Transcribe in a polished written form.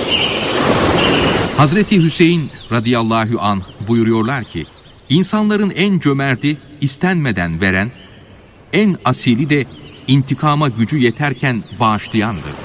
Hazreti Hüseyin radıyallahu anh buyuruyorlar ki, insanların en cömerti istenmeden veren, en asili de intikama gücü yeterken bağışlayandır.